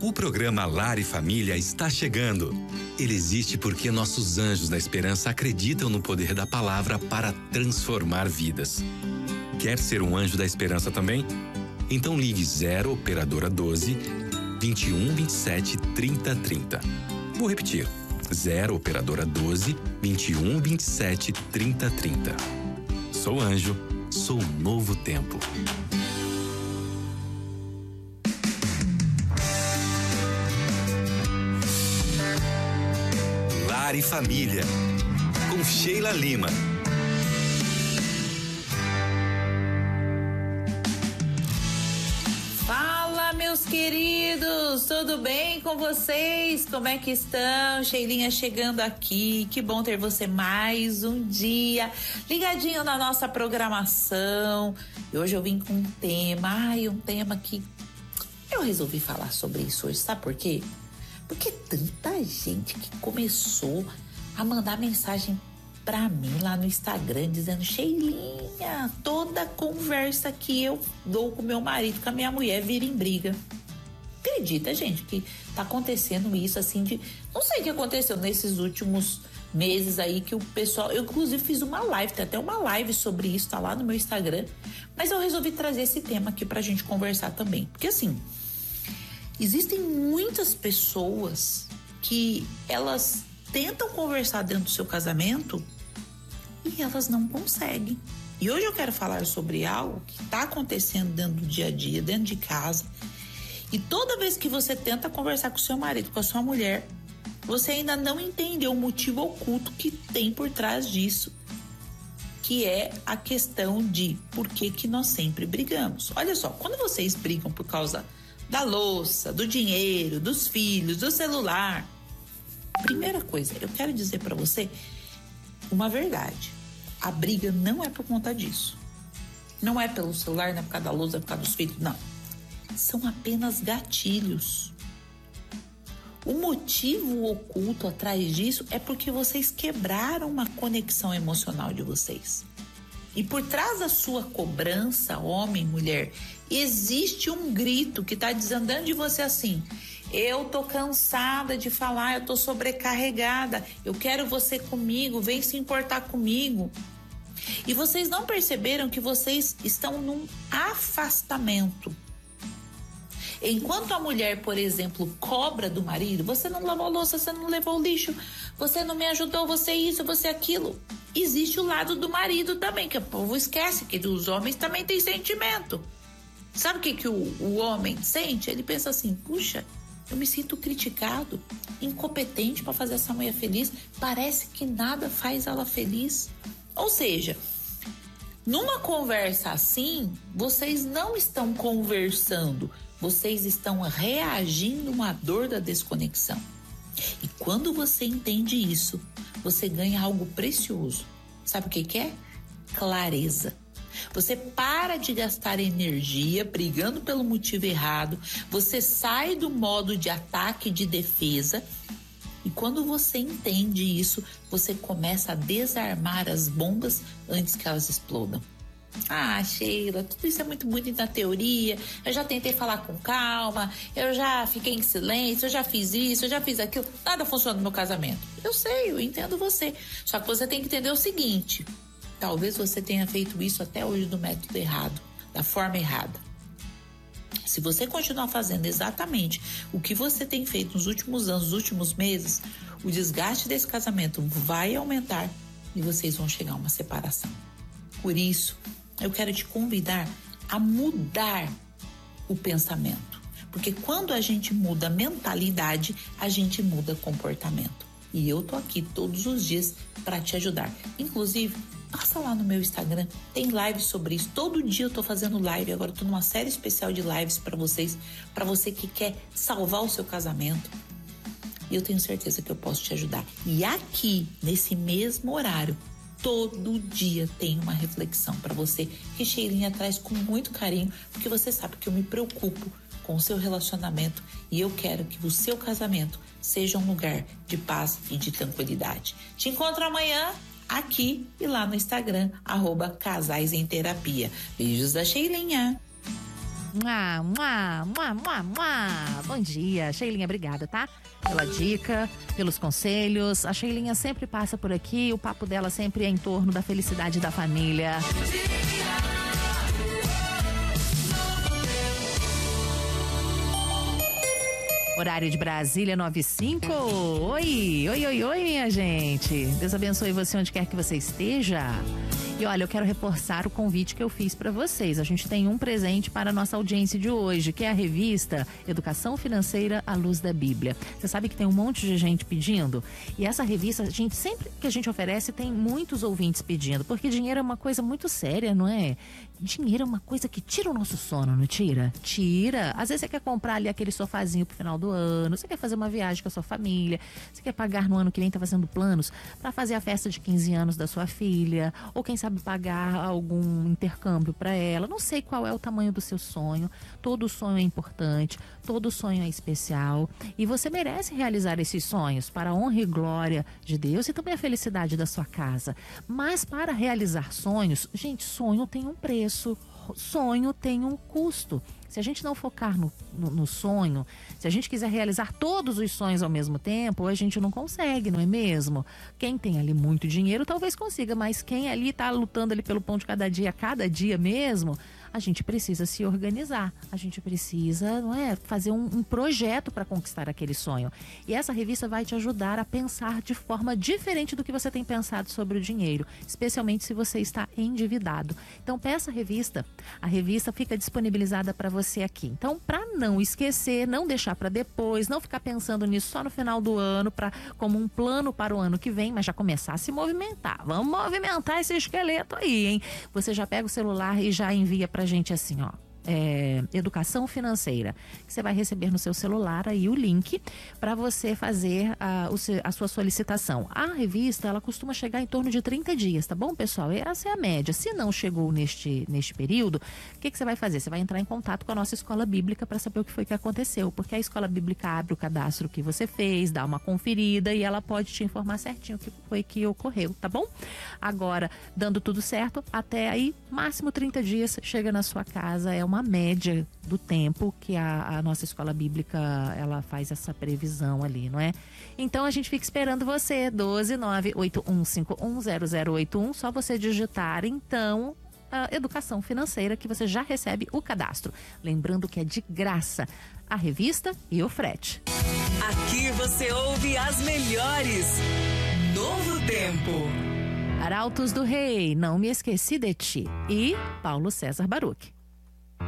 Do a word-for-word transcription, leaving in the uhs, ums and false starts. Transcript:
O programa Lar e Família está chegando. Ele existe porque nossos anjos da esperança acreditam no poder da palavra para transformar vidas. Quer ser um anjo da esperança também? Então ligue zero operadora doze, vinte e um, vinte e sete, trinta, trinta. Vou repetir. zero operadora doze, vinte e um, vinte e sete, trinta, trinta. Sou anjo, sou um novo tempo. Lar e Família, com Sheila Lima. Fala, meus queridos, tudo bem com vocês? Como é que estão? Sheilinha chegando aqui, que bom ter você mais um dia ligadinho na nossa programação. E hoje eu vim com um tema, ai, um tema que eu resolvi falar sobre isso hoje, sabe por quê? Porque tanta gente que começou a mandar mensagem pra mim lá no Instagram dizendo: Sheilinha, toda conversa que eu dou com meu marido, com a minha mulher, vira em briga. Acredita, gente, que tá acontecendo isso assim de... Não sei o que aconteceu nesses últimos meses aí que o pessoal... Eu, inclusive, fiz uma live, tem até uma live sobre isso, tá lá no meu Instagram. Mas eu resolvi trazer esse tema aqui pra gente conversar também. Porque, assim, existem muitas pessoas que elas tentam conversar dentro do seu casamento e elas não conseguem. E hoje eu quero falar sobre algo que está acontecendo dentro do dia a dia, dentro de casa. E toda vez que você tenta conversar com o seu marido, com a sua mulher, você ainda não entendeu o motivo oculto que tem por trás disso, que é a questão de por que que nós sempre brigamos. Olha só, quando vocês brigam por causa da louça, do dinheiro, dos filhos, do celular, primeira coisa, eu quero dizer para você uma verdade. A briga não é por conta disso. Não é pelo celular, não é por causa da louça, é por causa dos filhos, não. São apenas gatilhos. O motivo oculto atrás disso é porque vocês quebraram uma conexão emocional de vocês. E por trás da sua cobrança, homem, mulher, existe um grito que está dizendo dentro de você assim: eu tô cansada de falar, eu tô sobrecarregada, eu quero você comigo, vem se importar comigo. E vocês não perceberam que vocês estão num afastamento. Enquanto a mulher, por exemplo, cobra do marido: você não lavou a louça, você não levou o lixo, você não me ajudou, você isso, você aquilo. Existe o lado do marido também, que o povo esquece que os homens também têm sentimento. Sabe o que, que o, o homem sente? Ele pensa assim: puxa, eu me sinto criticado, incompetente para fazer essa mulher feliz, parece que nada faz ela feliz. Ou seja, numa conversa assim, vocês não estão conversando, vocês estão reagindo a uma dor da desconexão. E quando você entende isso, você ganha algo precioso. Sabe o que que é? Clareza. Você para de gastar energia brigando pelo motivo errado, você sai do modo de ataque e de defesa, e quando você entende isso, você começa a desarmar as bombas antes que elas explodam. Ah, Sheila, tudo isso é muito bonito na teoria, eu já tentei falar com calma, eu já fiquei em silêncio, eu já fiz isso, eu já fiz aquilo, nada funciona no meu casamento. Eu sei, eu entendo você, só que você tem que entender o seguinte: talvez você tenha feito isso até hoje do método errado, da forma errada. Se você continuar fazendo exatamente o que você tem feito nos últimos anos, nos últimos meses, o desgaste desse casamento vai aumentar e vocês vão chegar a uma separação. Por isso, eu quero te convidar a mudar o pensamento. Porque quando a gente muda a mentalidade, a gente muda comportamento. E eu tô aqui todos os dias para te ajudar. Inclusive, passa lá no meu Instagram, tem live sobre isso. Todo dia eu tô fazendo live, agora eu tô numa série especial de lives para vocês, para você que quer salvar o seu casamento. E eu tenho certeza que eu posso te ajudar. E aqui, nesse mesmo horário, todo dia tem uma reflexão para você que Sheilinha traz com muito carinho, porque você sabe que eu me preocupo com o seu relacionamento e eu quero que o seu casamento seja um lugar de paz e de tranquilidade. Te encontro amanhã aqui e lá no Instagram, arroba Casais em Terapia. Beijos da Sheilinha. Mua, mua, mua, mua, mua. Bom dia, Sheilinha, obrigada, tá? Pela dica, pelos conselhos. A Sheilinha sempre passa por aqui, o papo dela sempre é em torno da felicidade da família. Horário de Brasília, nove e cinco. Oi, oi, oi, oi, minha gente. Deus abençoe você onde quer que você esteja. E olha, eu quero reforçar o convite que eu fiz para vocês. A gente tem um presente para a nossa audiência de hoje, que é a revista Educação Financeira à Luz da Bíblia. Você sabe que tem um monte de gente pedindo? E essa revista, a gente, sempre que a gente oferece, tem muitos ouvintes pedindo, porque dinheiro é uma coisa muito séria, não é? Dinheiro é uma coisa que tira o nosso sono, não tira? Tira. Às vezes você quer comprar ali aquele sofazinho pro final do ano, você quer fazer uma viagem com a sua família, você quer pagar no ano que vem, tá fazendo planos para fazer a festa de quinze anos da sua filha, ou quem sabe pagar algum intercâmbio para ela. Não sei qual é o tamanho do seu sonho. Todo sonho é importante, todo sonho é especial e você merece realizar esses sonhos para a honra e glória de Deus e também a felicidade da sua casa. Mas para realizar sonhos, gente, sonho tem um preço, sonho tem um custo. Se a gente não focar no, no, no sonho, se a gente quiser realizar todos os sonhos ao mesmo tempo, a gente não consegue, não é mesmo? Quem tem ali muito dinheiro talvez consiga, mas quem ali está lutando ali pelo pão de cada dia, cada dia mesmo, a gente precisa se organizar, a gente precisa, não é, fazer um, um projeto para conquistar aquele sonho. E essa revista vai te ajudar a pensar de forma diferente do que você tem pensado sobre o dinheiro, especialmente se você está endividado. Então peça a revista, a revista fica disponibilizada para você aqui. Então, para não esquecer, não deixar para depois, não ficar pensando nisso só no final do ano, pra, como um plano para o ano que vem, mas já começar a se movimentar. Vamos movimentar esse esqueleto aí, hein? Você já pega o celular e já envia pra gente assim, ó. É, educação financeira, que você vai receber no seu celular aí o link para você fazer a, o, a sua solicitação. A revista, ela costuma chegar em torno de trinta dias, tá bom, pessoal? Essa é a média. Se não chegou neste, neste período, o que, que você vai fazer? Você vai entrar em contato com a nossa escola bíblica para saber o que foi que aconteceu, porque a escola bíblica abre o cadastro que você fez, dá uma conferida e ela pode te informar certinho o que foi que ocorreu, tá bom? Agora, dando tudo certo, até aí, máximo trinta dias, chega na sua casa, é uma uma média do tempo que a, a nossa escola bíblica ela faz essa previsão ali, não é? Então a gente fica esperando você, doze nove oito um cinco um zero zero oito um, só você digitar então a educação financeira que você já recebe o cadastro. Lembrando que é de graça a revista e o frete. Aqui você ouve as melhores. Novo Tempo. Arautos do Rei, Não Me Esqueci de Ti e Paulo César Baruch.